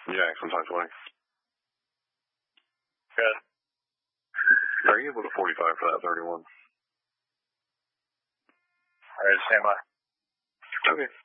Yeah, sometime 20. Good. Are you able to 45 for that 31? All right, stand by. Okay.